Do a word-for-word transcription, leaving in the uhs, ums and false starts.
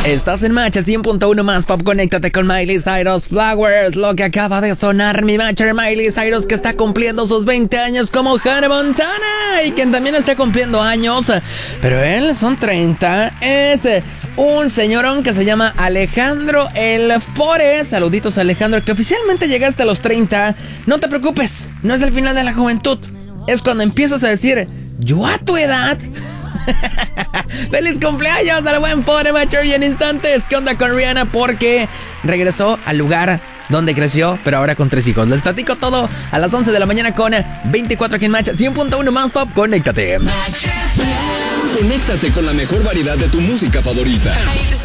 Estás en Match cien punto uno más Pop. Conéctate con Miley Cyrus, Flowers. Lo que acaba de sonar, mi Matcher Miley Cyrus, que está cumpliendo sus veinte años como Hannah Montana. Y quien también está cumpliendo años, pero él son treinta, es un señorón que se llama Alejandro El Fore. Saluditos, Alejandro, que oficialmente llegaste a los treinta. No te preocupes, no es el final de la juventud. Es cuando empiezas a decir, yo a tu edad. ¡Feliz cumpleaños al buen Fore Mature! Y en instantes, ¿qué onda con Rihanna? Porque regresó al lugar donde creció, pero ahora con tres hijos. Les platico todo a las once de la mañana con veinticuatro aquí en Match cien punto uno más Pop. Conéctate. Conéctate con la mejor variedad de tu música favorita.